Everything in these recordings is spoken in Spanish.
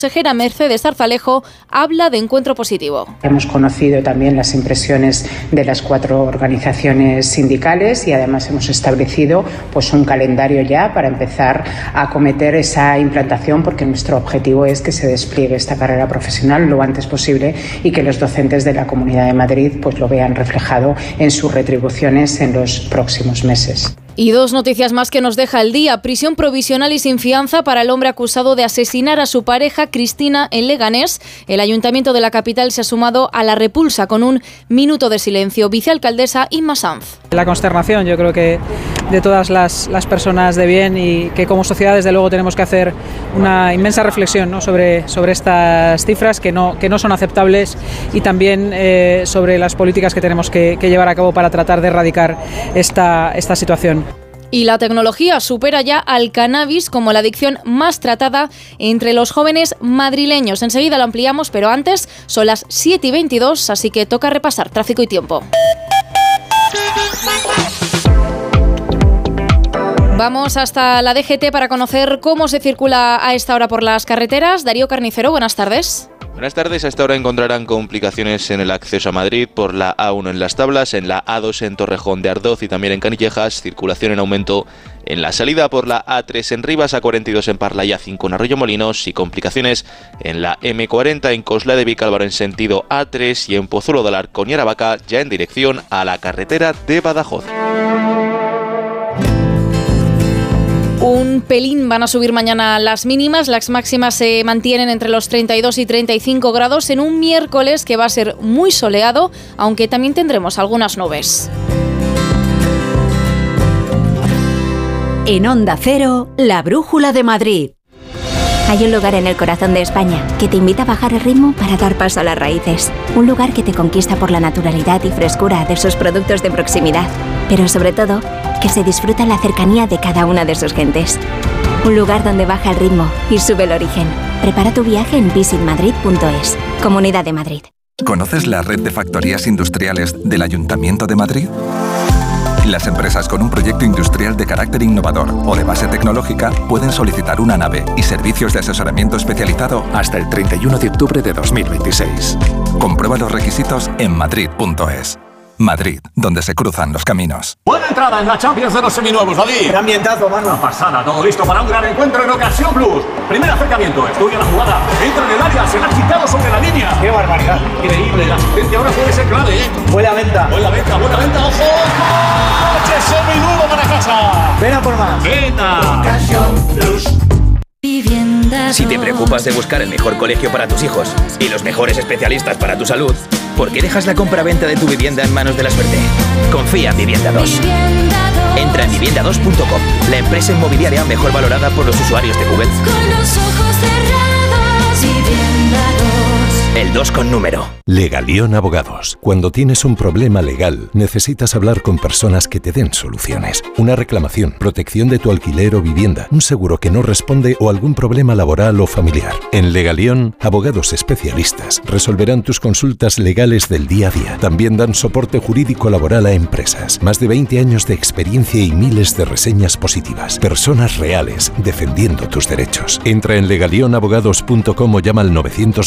consejera Mercedes Zarzalejo habla de encuentro positivo. Hemos conocido también las impresiones de las 4 organizaciones sindicales y además hemos establecido un calendario ya para empezar a acometer esa implantación, porque nuestro objetivo es que se despliegue esta carrera profesional lo antes posible y que los docentes de la Comunidad de Madrid lo vean reflejado en sus retribuciones en los próximos meses. Y 2 noticias más que nos deja el día. Prisión provisional y sin fianza para el hombre acusado de asesinar a su pareja Cristina en Leganés. El Ayuntamiento de la capital se ha sumado a la repulsa con un minuto de silencio. Vicealcaldesa Inma Sanz. La consternación, yo creo que de todas las personas de bien, y que como sociedad desde luego tenemos que hacer una inmensa reflexión, ¿no?, sobre estas cifras que no son aceptables, y también sobre las políticas que tenemos que llevar a cabo para tratar de erradicar esta situación. Y la tecnología supera ya al cannabis como la adicción más tratada entre los jóvenes madrileños. Enseguida lo ampliamos, pero antes son las 7:22, así que toca repasar tráfico y tiempo. Vamos hasta la DGT para conocer cómo se circula a esta hora por las carreteras. Darío Carnicero, buenas tardes. Buenas tardes. A esta hora encontrarán complicaciones en el acceso a Madrid por la A1 en Las Tablas, en la A2 en Torrejón de Ardoz y también en Canillejas. Circulación en aumento en la salida por la A3 en Rivas, A42 en Parla y A5 en Arroyomolinos, y complicaciones en la M40 en Cosla de Vicálvaro en sentido A3 y en Pozuelo de Alarcón y Aravaca ya en dirección a la carretera de Badajoz. Un pelín van a subir mañana las mínimas, las máximas se mantienen entre los 32 y 35 grados en un miércoles que va a ser muy soleado, aunque también tendremos algunas nubes. En Onda Cero, la Brújula de Madrid. Hay un lugar en el corazón de España que te invita a bajar el ritmo para dar paso a las raíces. Un lugar que te conquista por la naturalidad y frescura de sus productos de proximidad, pero sobre todo, que se disfruta la cercanía de cada una de sus gentes. Un lugar donde baja el ritmo y sube el origen. Prepara tu viaje en visitmadrid.es. Comunidad de Madrid. ¿Conoces la red de factorías industriales del Ayuntamiento de Madrid? Las empresas con un proyecto industrial de carácter innovador o de base tecnológica pueden solicitar una nave y servicios de asesoramiento especializado hasta el 31 de octubre de 2026. Comprueba los requisitos en madrid.es. Madrid, donde se cruzan los caminos. Buena entrada en la Champions de los seminuevos, David. Qué ambientazo, mano. Una pasada, todo listo para un gran encuentro en Ocasión Plus. Primer acercamiento, estudia la jugada, entra en el área, se la ha quitado sobre la línea. Qué barbaridad. Increíble, la asistencia ahora puede ser clave, ¿eh? Buena venta, ojo. ¡Coche seminuevo para casa! Ven a por más. ¡Venta! Ocasión Plus. Si te preocupas de buscar el mejor colegio para tus hijos y los mejores especialistas para tu salud, ¿por qué dejas la compra-venta de tu vivienda en manos de la suerte? Confía en Vivienda 2. Entra en vivienda2.com, la empresa inmobiliaria mejor valorada por los usuarios de Google. Con los ojos cerrados, Vivienda 2. El 2 con número. Legalión Abogados. Cuando tienes un problema legal, necesitas hablar con personas que te den soluciones. Una reclamación, protección de tu alquiler o vivienda, un seguro que no responde o algún problema laboral o familiar. En Legalión, abogados especialistas resolverán tus consultas legales del día a día. También dan soporte jurídico laboral a empresas. Más de 20 años de experiencia y miles de reseñas positivas. Personas reales defendiendo tus derechos. Entra en legalionabogados.com o llama al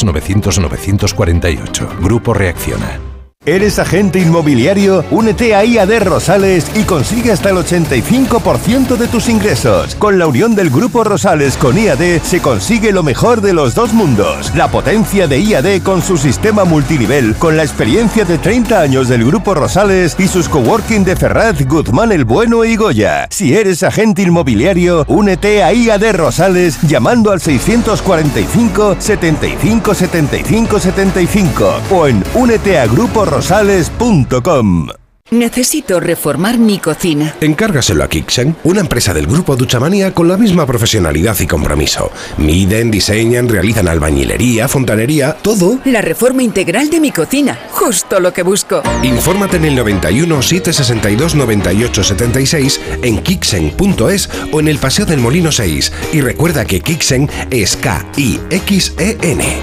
900-900-948. Grupo Reacciona. ¿Eres agente inmobiliario? Únete a IAD Rosales y consigue hasta el 85% de tus ingresos. Con la unión del Grupo Rosales con IAD se consigue lo mejor de los dos mundos. La potencia de IAD con su sistema multinivel, con la experiencia de 30 años del Grupo Rosales y sus coworking de Ferraz, Guzmán el Bueno y Goya. Si eres agente inmobiliario, únete a IAD Rosales llamando al 645 75 75 75 o en úneteagruporosales.com. Necesito reformar mi cocina. Encárgaselo a Kixen, una empresa del grupo Duchamanía con la misma profesionalidad y compromiso. Miden, diseñan, realizan albañilería, fontanería, todo. La reforma integral de mi cocina, justo lo que busco. Infórmate en el 91 762 98 76 en kixen.es o en el Paseo del Molino 6. Y recuerda que Kixen es K-I-X-E-N.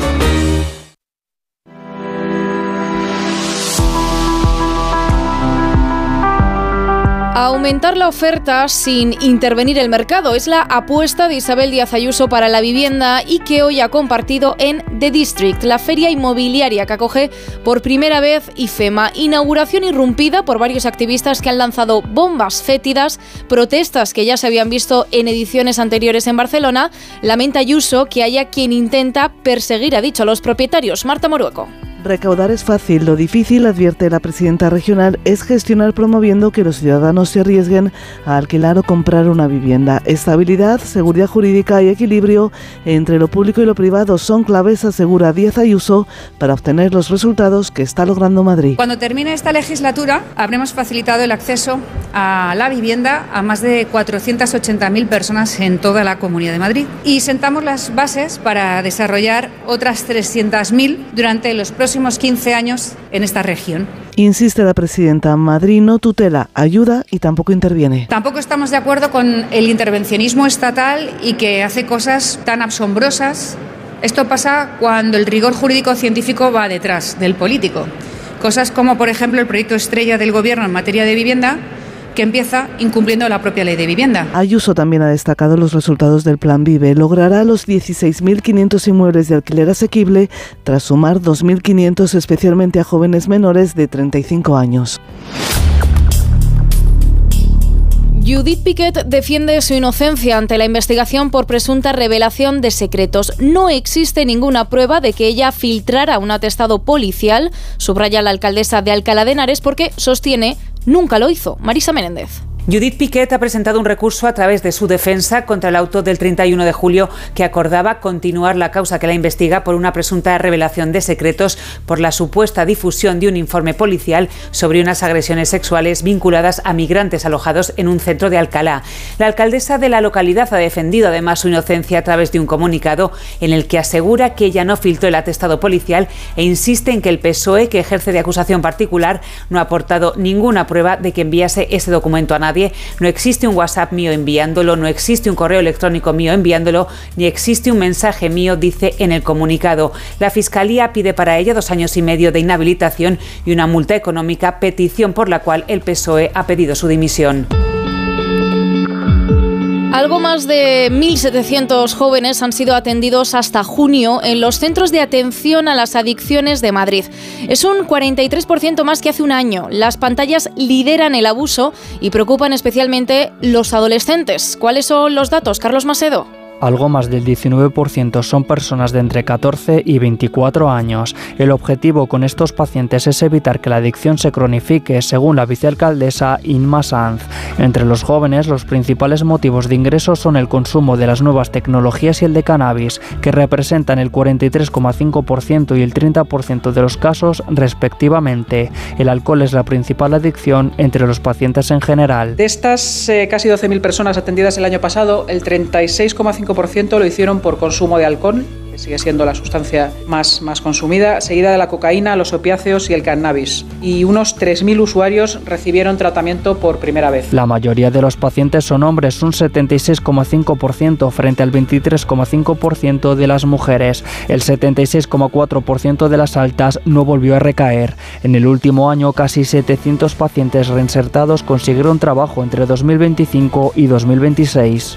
Aumentar la oferta sin intervenir el mercado es la apuesta de Isabel Díaz Ayuso para la vivienda y que hoy ha compartido en The District, la feria inmobiliaria que acoge por primera vez IFEMA. Inauguración irrumpida por varios activistas que han lanzado bombas fétidas, protestas que ya se habían visto en ediciones anteriores en Barcelona. Lamenta Ayuso que haya quien intenta perseguir, ha dicho, a los propietarios. Marta Morueco. Recaudar es fácil, lo difícil, advierte la presidenta regional, es gestionar promoviendo que los ciudadanos se arriesguen a alquilar o comprar una vivienda. Estabilidad, seguridad jurídica y equilibrio entre lo público y lo privado son claves, asegura Díaz Ayuso, para obtener los resultados que está logrando Madrid. Cuando termine esta legislatura, habremos facilitado el acceso a la vivienda a más de 480.000 personas en toda la Comunidad de Madrid. Y sentamos las bases para desarrollar otras 300.000 durante los próximos 15 años en esta región. Insiste la presidenta, Madrid no tutela, ayuda y tampoco interviene. Tampoco estamos de acuerdo con el intervencionismo estatal y que hace cosas tan asombrosas. Esto pasa cuando el rigor jurídico científico va detrás del político. Cosas como, por ejemplo, el proyecto estrella del Gobierno en materia de vivienda, que empieza incumpliendo la propia ley de vivienda. Ayuso también ha destacado los resultados del Plan Vive. Logrará los 16.500 inmuebles de alquiler asequible tras sumar 2.500 especialmente a jóvenes menores de 35 años. Judith Piquet defiende su inocencia ante la investigación por presunta revelación de secretos. No existe ninguna prueba de que ella filtrara un atestado policial, subraya la alcaldesa de Alcalá de Henares, porque sostiene nunca lo hizo. Marisa Menéndez. Judith Piquet ha presentado un recurso a través de su defensa contra el auto del 31 de julio que acordaba continuar la causa que la investiga por una presunta revelación de secretos por la supuesta difusión de un informe policial sobre unas agresiones sexuales vinculadas a migrantes alojados en un centro de Alcalá. La alcaldesa de la localidad ha defendido además su inocencia a través de un comunicado en el que asegura que ella no filtró el atestado policial e insiste en que el PSOE, que ejerce de acusación particular, no ha aportado ninguna prueba de que enviase ese documento a nadie. No existe un WhatsApp mío enviándolo, no existe un correo electrónico mío enviándolo, ni existe un mensaje mío, dice en el comunicado. La Fiscalía pide para ella 2 años y medio de inhabilitación y una multa económica, petición por la cual el PSOE ha pedido su dimisión. Algo más de 1.700 jóvenes han sido atendidos hasta junio en los centros de atención a las adicciones de Madrid. Es un 43% más que hace un año. Las pantallas lideran el abuso y preocupan especialmente los adolescentes. ¿Cuáles son los datos, Carlos Macedo? Algo más del 19% son personas de entre 14 y 24 años. El objetivo con estos pacientes es evitar que la adicción se cronifique, según la vicealcaldesa Inma Sanz. Entre los jóvenes, los principales motivos de ingreso son el consumo de las nuevas tecnologías y el de cannabis, que representan el 43,5% y el 30% de los casos, respectivamente. El alcohol es la principal adicción entre los pacientes en general. De estas casi 12.000 personas atendidas el año pasado, el 36,5% lo hicieron por consumo de alcohol, que sigue siendo la sustancia más consumida, seguida de la cocaína, los opiáceos y el cannabis. Y unos 3.000 usuarios recibieron tratamiento por primera vez. La mayoría de los pacientes son hombres, un 76,5% frente al 23,5% de las mujeres. El 76,4% de las altas no volvió a recaer. En el último año, casi 700 pacientes reinsertados consiguieron trabajo entre 2025 y 2026.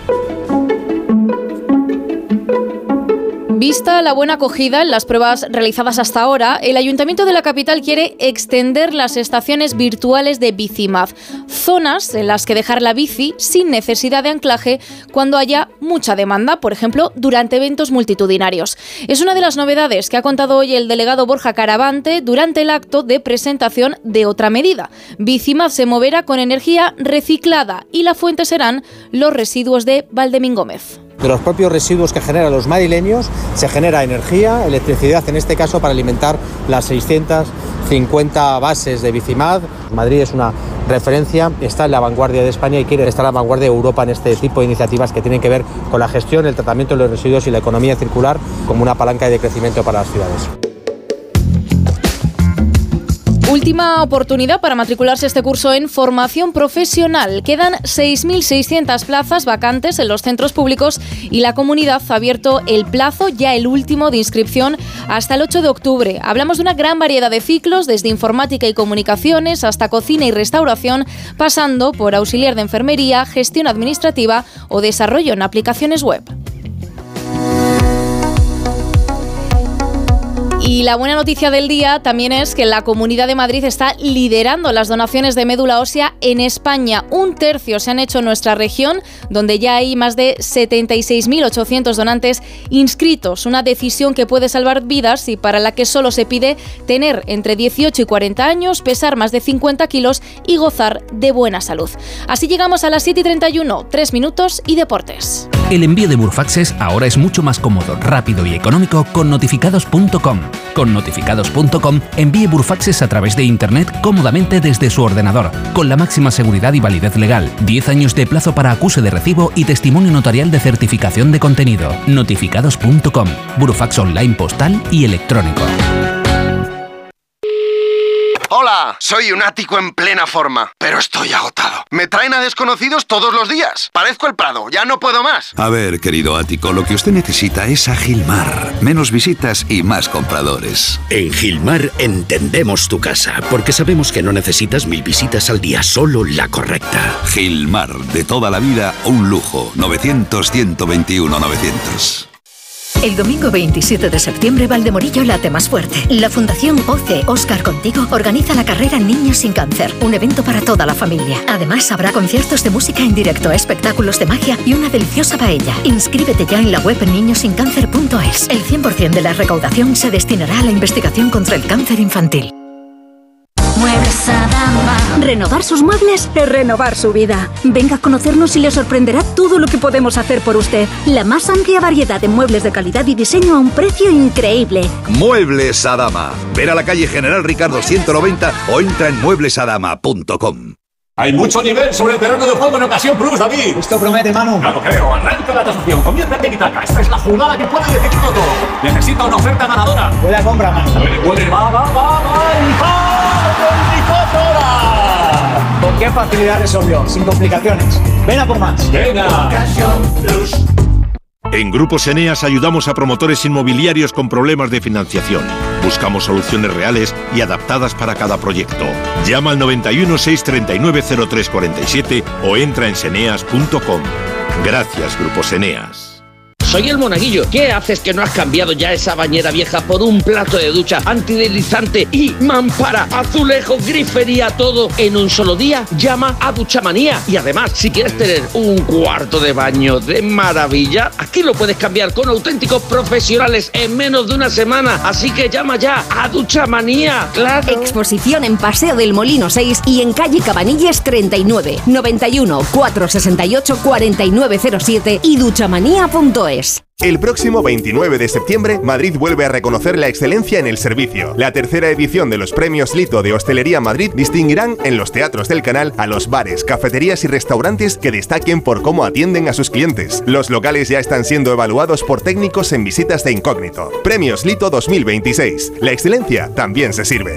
Vista la buena acogida en las pruebas realizadas hasta ahora, el Ayuntamiento de la capital quiere extender las estaciones virtuales de Bicimad, zonas en las que dejar la bici sin necesidad de anclaje cuando haya mucha demanda, por ejemplo, durante eventos multitudinarios. Es una de las novedades que ha contado hoy el delegado Borja Caravante durante el acto de presentación de otra medida. Bicimad se moverá con energía reciclada y la fuente serán los residuos de Valdemín Gómez. De los propios residuos que generan los madrileños se genera energía, electricidad en este caso, para alimentar las 650 bases de Bicimad. Madrid es una referencia, está en la vanguardia de España y quiere estar a la vanguardia de Europa en este tipo de iniciativas que tienen que ver con la gestión, el tratamiento de los residuos y la economía circular como una palanca de crecimiento para las ciudades. Última oportunidad para matricularse este curso en formación profesional. Quedan 6.600 plazas vacantes en los centros públicos y la comunidad ha abierto el plazo, ya el último de inscripción, hasta el 8 de octubre. Hablamos de una gran variedad de ciclos, desde informática y comunicaciones hasta cocina y restauración, pasando por auxiliar de enfermería, gestión administrativa o desarrollo en aplicaciones web. Y la buena noticia del día también es que la Comunidad de Madrid está liderando las donaciones de médula ósea en España. 1/3 se han hecho en nuestra región, donde ya hay más de 76.800 donantes inscritos. Una decisión que puede salvar vidas y para la que solo se pide tener entre 18 y 40 años, pesar más de 50 kilos y gozar de buena salud. Así llegamos a las 7:31, 3 minutos y deportes. El envío de Burfaxes ahora es mucho más cómodo, rápido y económico con notificados.com. Con notificados.com envíe Burfaxes a través de Internet cómodamente desde su ordenador, con la máxima seguridad y validez legal, 10 años de plazo para acuse de recibo y testimonio notarial de certificación de contenido. Notificados.com, Burfax online postal y electrónico. Hola, soy un ático en plena forma, pero estoy agotado. Me traen a desconocidos todos los días. Parezco el Prado, ya no puedo más. A ver, querido ático, lo que usted necesita es a Gilmar. Menos visitas y más compradores. En Gilmar entendemos tu casa, porque sabemos que no necesitas 1000 visitas al día, solo la correcta. Gilmar, de toda la vida, un lujo. 900-121-900. El domingo 27 de septiembre, Valdemorillo late más fuerte. La Fundación OCE Óscar Contigo organiza la carrera Niños sin Cáncer, un evento para toda la familia. Además, habrá conciertos de música en directo, espectáculos de magia y una deliciosa paella. Inscríbete ya en la web niñosincancer.es. El 100% de la recaudación se destinará a la investigación contra el cáncer infantil. Muebles Adama. Renovar sus muebles es renovar su vida. Venga a conocernos y le sorprenderá todo lo que podemos hacer por usted. La más amplia variedad de muebles de calidad y diseño a un precio increíble. Muebles Adama. Ver a la calle General Ricardo 190 o entra en mueblesadama.com. Hay mucho nivel sobre el terreno de juego en Ocasión Plus, David. Esto promete, Manu. Ya lo creo. Arranca la tasación. Comienza Tiki-Taka. Esta es la jugada que puede decidirlo todo. Necesita una oferta ganadora. Buena compra, Manu. Puede. Va. ¿Con qué facilidad resolvió? Sin complicaciones. Ven a por más. Venga. Ocasión Plus. En Grupos Eneas ayudamos a promotores inmobiliarios con problemas de financiación. Buscamos soluciones reales y adaptadas para cada proyecto. Llama al 91 639 0347 o entra en seneas.com. Gracias, Grupos Eneas. Soy el Monaguillo. ¿Qué haces que no has cambiado ya esa bañera vieja por un plato de ducha antideslizante y mampara, azulejo, grifería, todo en un solo día? Llama a Duchamanía. Y además, si quieres tener un cuarto de baño de maravilla, aquí lo puedes cambiar con auténticos profesionales en menos de una semana. Así que llama ya a Duchamanía. ¡Claro! Exposición en Paseo del Molino 6 y en calle Cabanilles 39, 91 468 4907 y duchamanía.es. El próximo 29 de septiembre, Madrid vuelve a reconocer la excelencia en el servicio. La tercera edición de los Premios Lito de Hostelería Madrid distinguirán en los teatros del canal a los bares, cafeterías y restaurantes que destaquen por cómo atienden a sus clientes. Los locales ya están siendo evaluados por técnicos en visitas de incógnito. Premios Lito 2026. La excelencia también se sirve.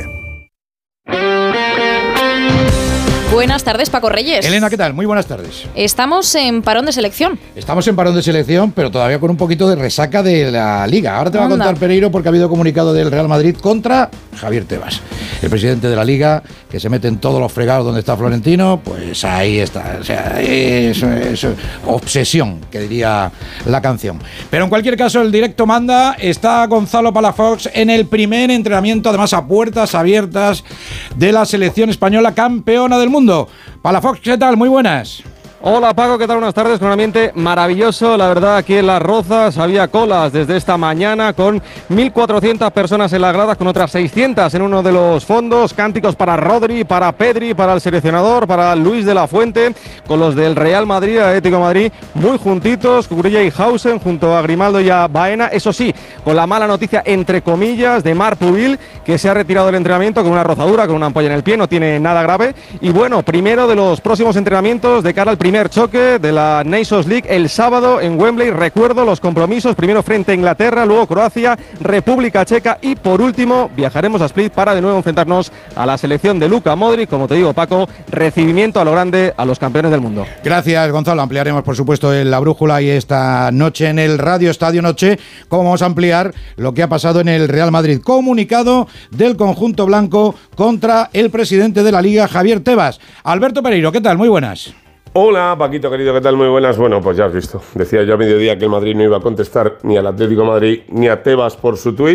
Buenas tardes, Paco Reyes. Elena, ¿qué tal? Muy buenas tardes. Estamos en parón de selección. Estamos en parón de selección, pero todavía con un poquito de resaca de la Liga. Ahora te va a contar Pereiro porque ha habido comunicado del Real Madrid contra Javier Tebas, el presidente de la Liga, que se mete en todos los fregados donde está Florentino. Pues ahí está. O sea, es obsesión, que diría la canción. Pero en cualquier caso, el directo manda. Está Gonzalo Palafox en el primer entrenamiento, además a puertas abiertas, de la selección española campeona del mundo. Palafox, ¿qué tal? Muy buenas. Hola Paco, ¿qué tal? Buenas tardes, con un ambiente maravilloso, la verdad, aquí en Las Rozas había colas desde esta mañana con 1.400 personas en las gradas, con otras 600 en uno de los fondos, cánticos para Rodri, para Pedri, para el seleccionador, para Luis de la Fuente, con los del Real Madrid, Atlético de Madrid, muy juntitos, Cucurella y Hausen junto a Grimaldo y a Baena, eso sí, con la mala noticia, entre comillas, de Marc Pubil, que se ha retirado del entrenamiento con una rozadura, con una ampolla en el pie, no tiene nada grave, y bueno, primero de los próximos entrenamientos de cara al primer choque de la Nations League el sábado en Wembley. Recuerdo los compromisos, primero frente a Inglaterra, luego Croacia, República Checa y por último viajaremos a Split para de nuevo enfrentarnos a la selección de Luka Modric. Como te digo, Paco, recibimiento a lo grande a los campeones del mundo. Gracias, Gonzalo. Ampliaremos, por supuesto, en La Brújula y esta noche en el Radio Estadio Noche, cómo vamos a ampliar lo que ha pasado en el Real Madrid. Comunicado del conjunto blanco contra el presidente de la Liga, Javier Tebas. Alberto Pereiro, ¿qué tal? Muy buenas. Hola, Paquito, querido, ¿qué tal? Muy buenas. Bueno, pues ya has visto. Decía yo a mediodía que el Madrid no iba a contestar ni al Atlético de Madrid ni a Tebas por su tuit.